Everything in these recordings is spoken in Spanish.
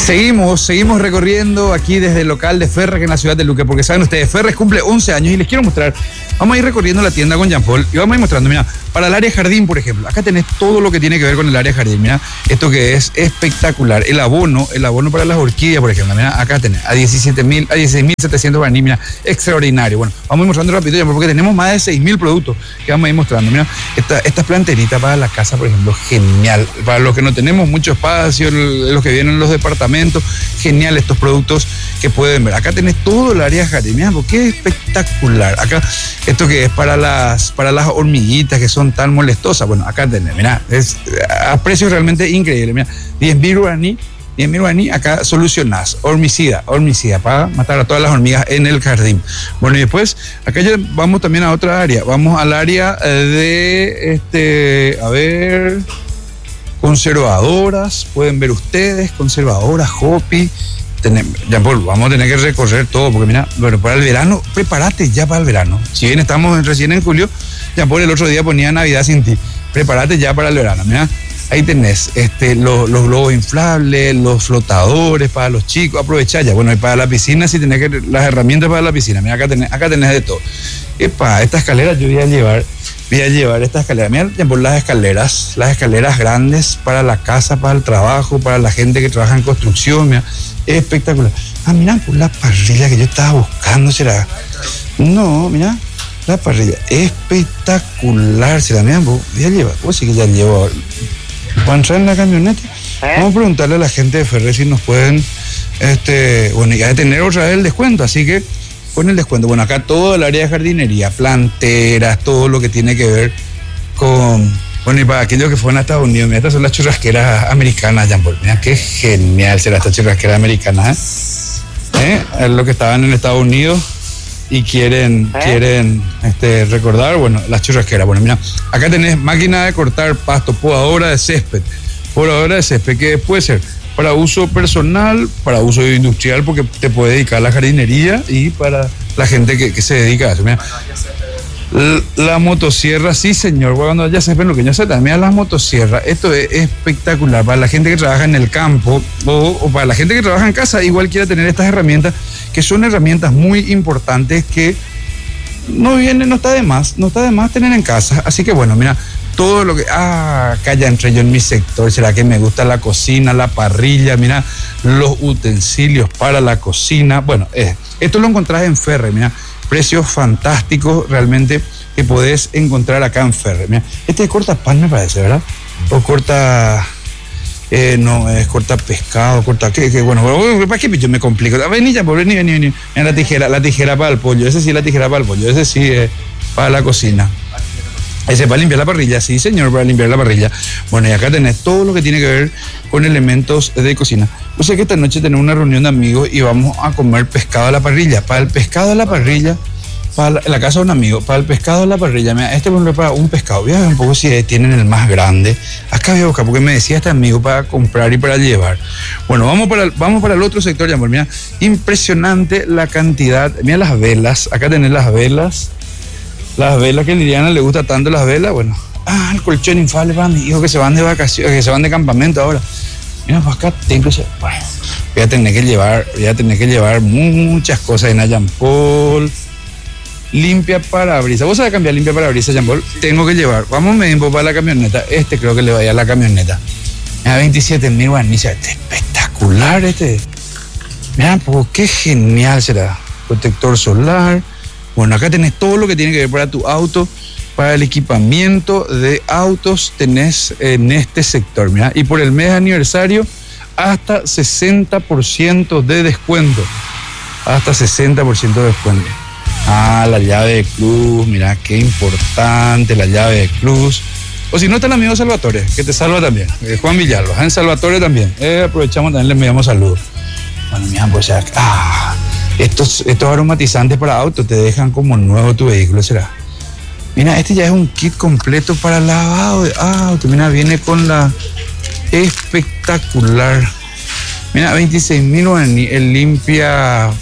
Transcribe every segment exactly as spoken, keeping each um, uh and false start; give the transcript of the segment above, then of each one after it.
Seguimos, seguimos recorriendo aquí desde el local de Ferres en la ciudad de Luque, porque saben ustedes, Ferres cumple once años y les quiero mostrar, vamos a ir recorriendo la tienda con Jean Paul y vamos a ir mostrando, mira, para el área jardín, por ejemplo, acá tenés todo lo que tiene que ver con el área jardín, mira, esto que es espectacular, el abono, el abono para las orquídeas, por ejemplo, mira, acá tenés a diecisiete mil, a dieciséis mil setecientos guaraní, mira, extraordinario. Bueno, vamos a ir mostrando rápido, Jean Paul, porque tenemos más de seis mil productos que vamos a ir mostrando, mira, esta, estas planteritas para la casa, por ejemplo, genial, para los que no tenemos mucho espacio, los que vienen en los departamentos, genial estos productos que pueden ver. Acá tenés todo el área jardín, mira, qué espectacular. Acá, esto que es para las, para las hormiguitas que son tan molestosas. Bueno, acá tenés, mira, es a precios realmente increíbles. Mira, diez mil guaraní, diez mil guaraní, acá solucionás. Hormicida, hormicida, para matar a todas las hormigas en el jardín. Bueno, y después, acá ya vamos también a otra área. Vamos al área de, este, a ver... conservadoras, pueden ver ustedes, conservadoras, Hopi. Jean Paul, vamos a tener que recorrer todo, porque mira, bueno, para el verano, prepárate ya para el verano. Si bien estamos en, recién en julio, Jean Paul el otro día ponía Navidad sin ti. Prepárate ya para el verano, mira. Ahí tenés este, los, los globos inflables, los flotadores para los chicos, aprovechá ya. Bueno, y para la piscina, si tenés que, las herramientas para la piscina, mira, acá tenés, acá tenés de todo. Epa, esta escalera yo voy a llevar, voy a llevar esta escalera. Mira, por las escaleras, las escaleras grandes para la casa, para el trabajo, para la gente que trabaja en construcción, mira, es espectacular. Ah, mira, por la parrilla que yo estaba buscando, será. No, mira, la parrilla, espectacular, será. Mira, voy a llevar, vos sí que ya llevo. ¿Puedo entrar en la camioneta? ¿Eh? Vamos a preguntarle a la gente de Ferres si nos pueden, este, bueno, ya de tener otra vez el descuento, así que con el descuento. Bueno, acá todo el área de jardinería, planteras, todo lo que tiene que ver con, bueno, y para aquellos que fueron a Estados Unidos, mira, estas son las churrasqueras americanas, Jean Paul. Mira, qué genial será esta churrasquera americana, ¿eh? ¿Eh? Es lo que estaban en Estados Unidos y quieren, ¿Eh? quieren este, recordar, bueno, las churrasqueras. Bueno, mira, acá tenés máquina de cortar pasto, podadora de césped, podadora de césped, que puede ser para uso personal, para uso industrial, porque te puede dedicar a la jardinería, y para la gente que, que se dedica a eso. Mira, la, la motosierra, sí señor, cuando haya césped, lo que yo sé también, las motosierras, esto es espectacular para la gente que trabaja en el campo o, o para la gente que trabaja en casa, igual quiera tener estas herramientas, que son herramientas muy importantes que no viene, no está de más, no está de más tener en casa. Así que bueno, mira, todo lo que, ah, acá ya entré yo en mi sector, será que me gusta la cocina, la parrilla, mira, los utensilios para la cocina. Bueno, eh, esto lo encontrás en Ferre, mira, precios fantásticos realmente que podés encontrar acá en Ferre. Mira, este es corta pan, me parece, ¿verdad? O corta... Eh, no, es corta pescado, corta... ¿Qué? qué bueno, ¿para qué yo me complico? Vení ya, vení, vení, vení. Mira la tijera, la tijera para el pollo. Ese sí es la tijera para el pollo. Ese sí es para la cocina. Ese para limpiar la parrilla, sí señor, para limpiar la parrilla. Bueno, y acá tenés todo lo que tiene que ver con elementos de cocina. O sea que esta noche tenemos una reunión de amigos y vamos a comer pescado a la parrilla. Para el pescado a la parrilla... Para la, la casa de un amigo, para el pescado de la parrilla, mira, este por para un pescado, voy a ver un poco si tienen el más grande. Acá voy a buscar, porque me decía este amigo para comprar y para llevar. Bueno, vamos para el, vamos para el otro sector, ya, mira, impresionante la cantidad, mira las velas, acá tenés las velas, las velas que a Liliana le gusta tanto, las velas, bueno, ah, el colchón inflable para mis hijos que se van de vacaciones, que se van de campamento ahora. Mira, pues acá tengo, bueno, voy a tener que llevar, voy a tener que llevar muchas cosas en Jean Paul. Limpia parabrisas. ¿Vos sabés cambiar limpia parabrisas, Jean Paul? Sí. Tengo que llevar. Vamos a medir para la camioneta. Este creo que le vaya a la camioneta. Mira, veintisiete mil guaraníes. Este espectacular este. Mira, pues qué genial será. Protector solar. Bueno, acá tenés todo lo que tiene que ver para tu auto, para el equipamiento de autos tenés en este sector. Mira, y por el mes de aniversario, hasta sesenta por ciento de descuento. Hasta sesenta por ciento de descuento. Ah, la llave de cruz, mira qué importante la llave de cruz. O si no, está el amigo Salvatore, que te salva también, eh, Juan Villalba, en Salvatore también. Eh, aprovechamos también, le enviamos saludos. Bueno, mira, pues ya, ah, estos, estos aromatizantes para auto te dejan como nuevo tu vehículo, será. Mira, este ya es un kit completo para lavado de auto. Mira, viene con la espectacular. Mira, veintiséis mil el Limpia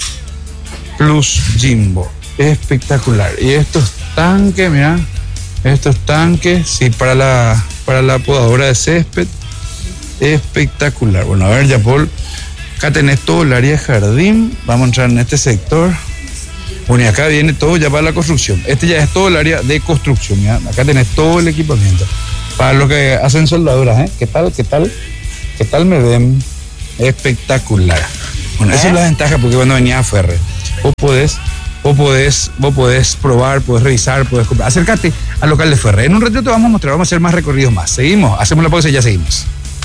Plus Jimbo. Espectacular. Y estos tanques, mira, estos tanques, sí, para la, para la podadora de césped, espectacular. Bueno, a ver, ya Paul, Acá tenés todo el área de jardín. Vamos a entrar en este sector. Bueno, y acá viene todo ya para la construcción. Este ya es todo el área de construcción. ¿Ya? Acá tenés todo el equipamiento. Para los que hacen soldaduras, ¿eh? ¿Qué tal? ¿Qué tal? ¿Qué tal me ven? Espectacular. Bueno, esa es la ventaja porque cuando venía a Ferre, vos podés, vos podés, vos podés probar, podés revisar, podés comprar. Acércate al local de Ferre. En un ratito te vamos a mostrar, vamos a hacer más recorridos más. Seguimos, hacemos la pausa y ya seguimos.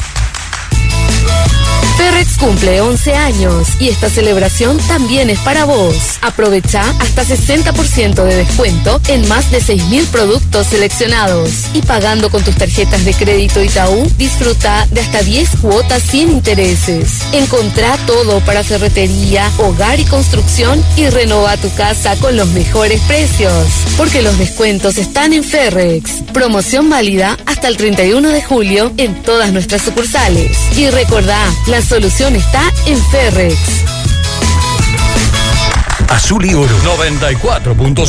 Ferrex cumple once años y esta celebración también es para vos. Aprovecha hasta sesenta por ciento de descuento en más de seis mil productos seleccionados. Y pagando con tus tarjetas de crédito Itaú, disfruta de hasta diez cuotas sin intereses. Encontrá todo para ferretería, hogar y construcción y renova tu casa con los mejores precios. Porque los descuentos están en Ferrex. Promoción válida hasta el treinta y uno de julio en todas nuestras sucursales. Y recordá, la solución está en Ferrex. Azul y Oro noventa y cuatro punto